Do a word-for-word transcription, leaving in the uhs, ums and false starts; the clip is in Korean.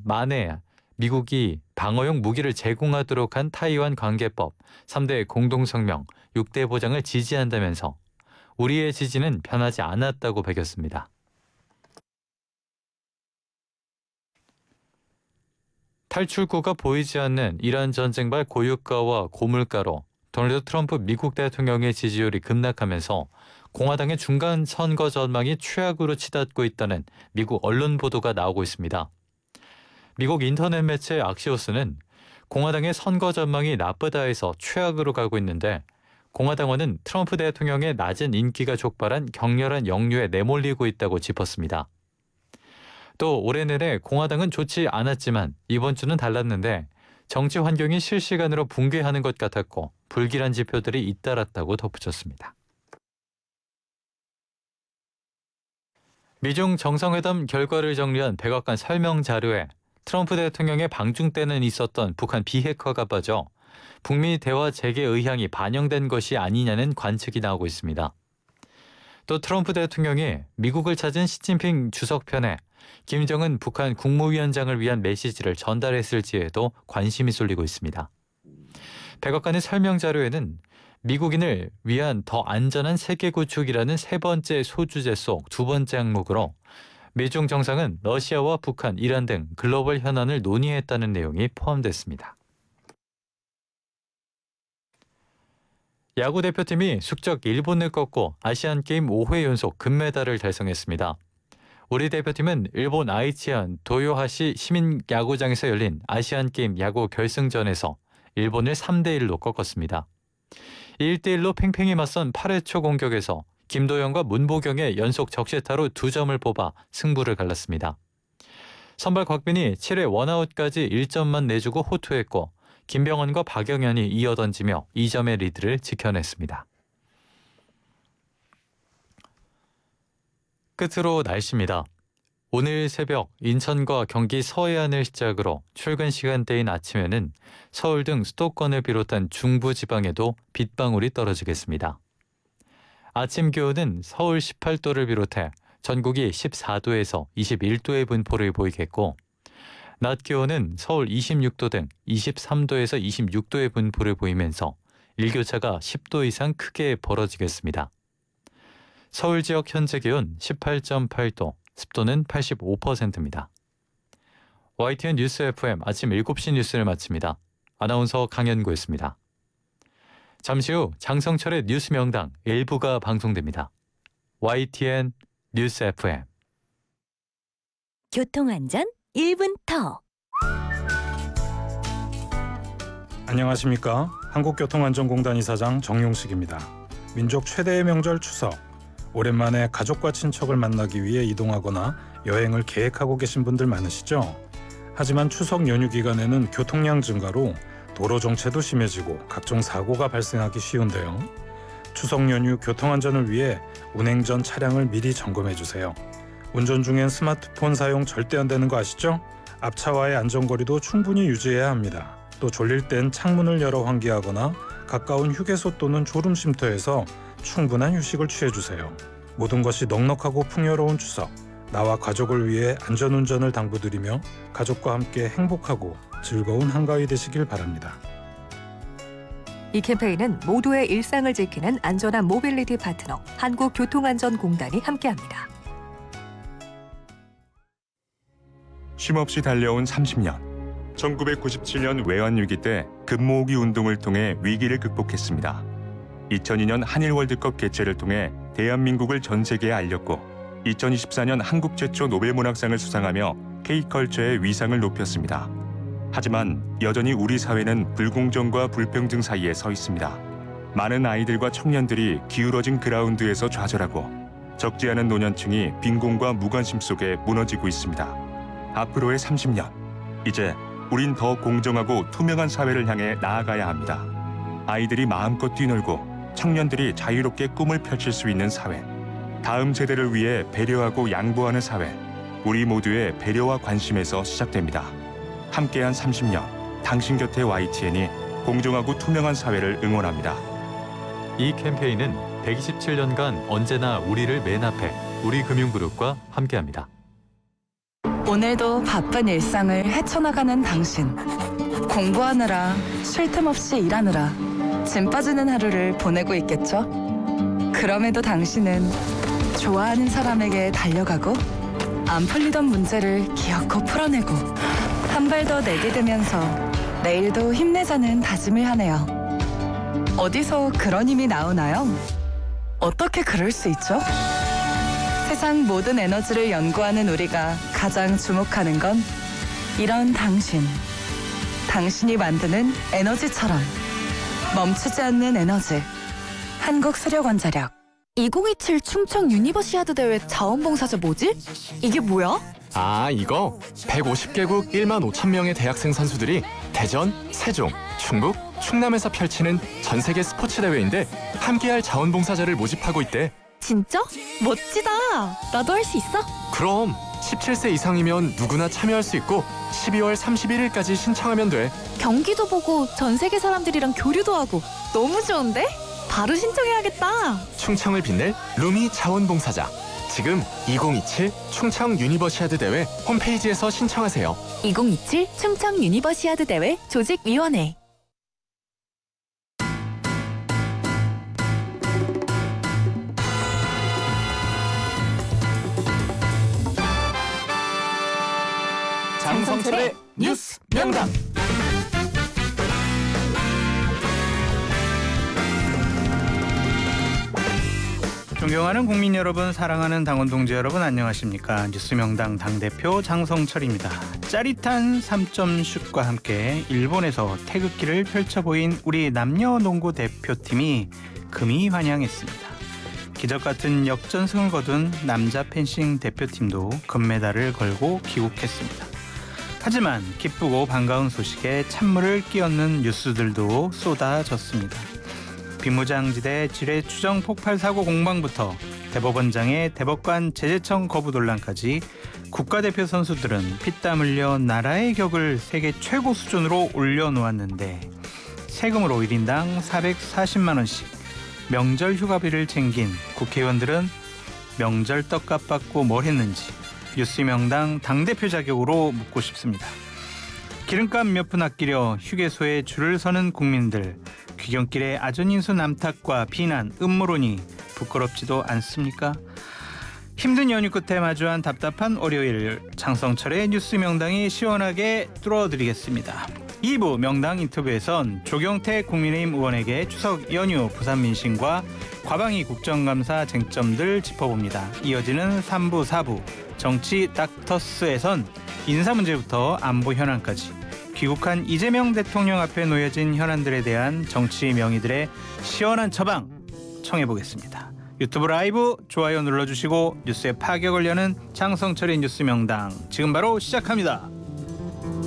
만에 미국이 방어용 무기를 제공하도록 한 타이완 관계법 삼 대 공동성명 육 대 보장을 지지한다면서 우리의 지지는 변하지 않았다고 밝혔습니다. 탈출구가 보이지 않는 이란 전쟁발 고유가와 고물가로 도널드 트럼프 미국 대통령의 지지율이 급락하면서 공화당의 중간 선거 전망이 최악으로 치닫고 있다는 미국 언론 보도가 나오고 있습니다. 미국 인터넷 매체 악시오스는 공화당의 선거 전망이 나쁘다 해서 최악으로 가고 있는데 공화당원은 트럼프 대통령의 낮은 인기가 촉발한 격렬한 역류에 내몰리고 있다고 짚었습니다. 또 올해 내내 공화당은 좋지 않았지만 이번 주는 달랐는데 정치 환경이 실시간으로 붕괴하는 것 같았고 불길한 지표들이 잇따랐다고 덧붙였습니다. 미중 정상회담 결과를 정리한 백악관 설명 자료에 트럼프 대통령의 방중 때는 있었던 북한 비핵화가 빠져 북미 대화 재개 의향이 반영된 것이 아니냐는 관측이 나오고 있습니다. 또 트럼프 대통령이 미국을 찾은 시진핑 주석 편에 김정은 북한 국무위원장을 위한 메시지를 전달했을지에도 관심이 쏠리고 있습니다. 백악관의 설명 자료에는 미국인을 위한 더 안전한 세계 구축이라는 세 번째 소주제 속 두 번째 항목으로 미중 정상은 러시아와 북한, 이란 등 글로벌 현안을 논의했다는 내용이 포함됐습니다. 야구 대표팀이 숙적 일본을 꺾고 아시안게임 오 회 연속 금메달을 달성했습니다. 우리 대표팀은 일본 아이치현 도요하시 시민야구장에서 열린 아시안게임 야구 결승전에서 일본을 삼 대 일로 꺾었습니다. 일 대 일로 팽팽히 맞선 팔 회 초 공격에서 김도영과 문보경의 연속 적시타로 두 점을 뽑아 승부를 갈랐습니다. 선발 곽빈이 칠 회 원아웃까지 일 점만 내주고 호투했고 김병헌과 박영현이 이어던지며 이 점의 리드를 지켜냈습니다. 끝으로 날씨입니다. 오늘 새벽 인천과 경기 서해안을 시작으로 출근 시간대인 아침에는 서울 등 수도권을 비롯한 중부 지방에도 빗방울이 떨어지겠습니다. 아침 기온은 서울 십팔 도를 비롯해 전국이 십사 도에서 이십일 도의 분포를 보이겠고 낮 기온은 서울 이십육 도 등 이십삼 도에서 이십육 도의 분포를 보이면서 일교차가 십 도 이상 크게 벌어지겠습니다. 서울 지역 현재 기온 십팔 점 팔 도, 습도는 팔십오 퍼센트입니다. 와이티엔 뉴스 에프엠 아침 일곱 시 뉴스를 마칩니다. 아나운서 강현구였습니다. 잠시 후 장성철의 뉴스 명당 일부가 방송됩니다. 와이티엔 뉴스 에프엠 교통안전 일 분 더. 안녕하십니까. 한국교통안전공단 이사장 정용식입니다. 민족 최대의 명절 추석. 오랜만에 가족과 친척을 만나기 위해 이동하거나 여행을 계획하고 계신 분들 많으시죠? 하지만 추석 연휴 기간에는 교통량 증가로 도로 정체도 심해지고 각종 사고가 발생하기 쉬운데요. 추석 연휴 교통안전을 위해 운행 전 차량을 미리 점검해 주세요. 운전 중엔 스마트폰 사용 절대 안 되는 거 아시죠? 앞차와의 안전거리도 충분히 유지해야 합니다. 또 졸릴 땐 창문을 열어 환기하거나 가까운 휴게소 또는 졸음 쉼터에서 충분한 휴식을 취해주세요. 모든 것이 넉넉하고 풍요로운 추석, 나와 가족을 위해 안전운전을 당부드리며 가족과 함께 행복하고 즐거운 한가위 되시길 바랍니다. 이 캠페인은 모두의 일상을 지키는 안전한 모빌리티 파트너 한국교통안전공단이 함께합니다. 쉼없이 달려온 삼십 년. 천구백구십칠 년 외환위기 때 금모으기 운동을 통해 위기를 극복했습니다. 이천이 년 한일 월드컵 개최를 통해 대한민국을 전 세계에 알렸고 이천이십사 년 한국 최초 노벨문학상을 수상하며 K컬처의 위상을 높였습니다. 하지만 여전히 우리 사회는 불공정과 불평등 사이에 서 있습니다. 많은 아이들과 청년들이 기울어진 그라운드에서 좌절하고 적지 않은 노년층이 빈곤과 무관심 속에 무너지고 있습니다. 앞으로의 삼십 년, 이제 우린 더 공정하고 투명한 사회를 향해 나아가야 합니다. 아이들이 마음껏 뛰놀고 청년들이 자유롭게 꿈을 펼칠 수 있는 사회, 다음 세대를 위해 배려하고 양보하는 사회, 우리 모두의 배려와 관심에서 시작됩니다. 함께한 삼십 년, 당신 곁에 와이티엔이 공정하고 투명한 사회를 응원합니다. 이 캠페인은 백이십칠 년간 언제나 우리를 맨 앞에 우리금융그룹과 함께합니다. 오늘도 바쁜 일상을 헤쳐나가는 당신. 공부하느라, 쉴 틈 없이 일하느라 짐 빠지는 하루를 보내고 있겠죠? 그럼에도 당신은 좋아하는 사람에게 달려가고 안 풀리던 문제를 기어코 풀어내고 한 발 더 내디디면서 내일도 힘내자는 다짐을 하네요. 어디서 그런 힘이 나오나요? 어떻게 그럴 수 있죠? 세상 모든 에너지를 연구하는 우리가 가장 주목하는 건 이런 당신. 당신이 만드는 에너지처럼 멈추지 않는 에너지. 한국수력원자력. 이천이십칠 충청 유니버시아드 대회 자원봉사자 뭐지? 이게 뭐야? 아, 이거 백오십 개국 일만 오천 명의 대학생 선수들이 대전, 세종, 충북, 충남에서 펼치는 전 세계 스포츠 대회인데 함께할 자원봉사자를 모집하고 있대. 진짜? 멋지다. 나도 할 수 있어? 그럼 십칠 세 이상이면 누구나 참여할 수 있고 십이월 삼십일일까지 신청하면 돼. 경기도 보고 전 세계 사람들이랑 교류도 하고 너무 좋은데? 바로 신청해야겠다. 충청을 빛낼 루미 자원봉사자. 지금 이천이십칠 충청 유니버시아드 대회 홈페이지에서 신청하세요. 이천이십칠 충청 유니버시아드 대회 조직위원회. 장성철의 뉴스 명당. 존경하는 국민 여러분, 사랑하는 당원 동지 여러분, 안녕하십니까? 뉴스명당 당대표 장성철입니다. 짜릿한 삼 점 슛과 함께 일본에서 태극기를 펼쳐 보인 우리 남녀농구 대표팀이 금이 환영했습니다. 기적같은 역전승을 거둔 남자 펜싱 대표팀도 금메달을 걸고 귀국했습니다. 하지만 기쁘고 반가운 소식에 찬물을 끼얹는 뉴스들도 쏟아졌습니다. 비무장지대 지뢰 추정 폭발 사고 공방부터 대법원장의 대법관 제재청 거부 논란까지 국가대표 선수들은 피땀 흘려 나라의 격을 세계 최고 수준으로 올려놓았는데 세금으로 일 인당 사백사십만 원씩 명절 휴가비를 챙긴 국회의원들은 명절 떡값 받고 뭘 했는지 뉴스명당 당대표 자격으로 묻고 싶습니다. 기름값 몇 푼 아끼려 휴게소에 줄을 서는 국민들, 귀경길에 아전인수 남탓과 비난, 음모론이 부끄럽지도 않습니까? 힘든 연휴 끝에 마주한 답답한 월요일, 장성철의 뉴스 명당이 시원하게 뚫어드리겠습니다. 이 부 명당 인터뷰에선 조경태 국민의힘 의원에게 추석 연휴 부산 민심과 과방위 국정감사 쟁점들 짚어봅니다. 이어지는 삼 부, 사 부 정치 닥터스에선 인사 문제부터 안보 현안까지 귀국한 이재명 대통령 앞에 놓여진 현안들에 대한 정치 명의들의 시원한 처방 청해보겠습니다. 유튜브 라이브 좋아요 눌러주시고 뉴스에 파격을 여는 장성철의 뉴스 명당 지금 바로 시작합니다.